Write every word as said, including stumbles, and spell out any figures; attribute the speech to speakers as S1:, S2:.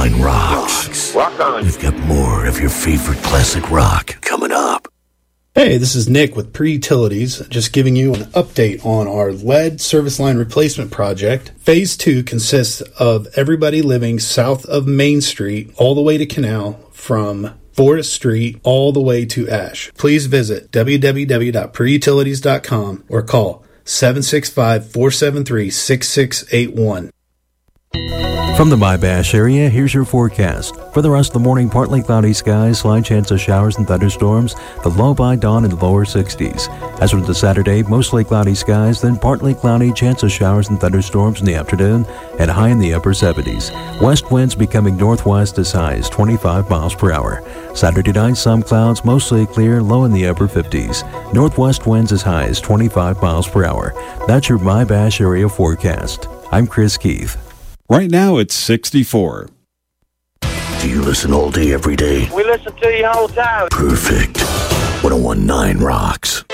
S1: Rocks.
S2: Rock on.
S1: We've got more of your favorite classic rock coming up.
S3: Hey, this is Nick with Pre-Utilities, just giving you an update on our lead service line replacement project. Phase two consists of everybody living south of Main Street all the way to Canal, from Forest Street all the way to Ash. Please visit w w w dot pre utilities dot com or call seven six five, four seven three, six six eight one.
S4: From the My-Bash area, here's your forecast. For the rest of the morning, partly cloudy skies, slight chance of showers and thunderstorms, the low by dawn in the lower sixties. As for the Saturday, mostly cloudy skies, then partly cloudy, chance of showers and thunderstorms in the afternoon, and high in the upper seventies. West winds becoming northwest as high as twenty-five miles per hour. Saturday night, some clouds, mostly clear, low in the upper fifties. Northwest winds as high as twenty-five miles per hour. That's your My-Bash area forecast. I'm Chris Keith.
S5: Right now, it's sixty-four.
S1: Do you listen all day, every day?
S2: We listen to you all the time.
S1: Perfect. one oh one point nine Rocks.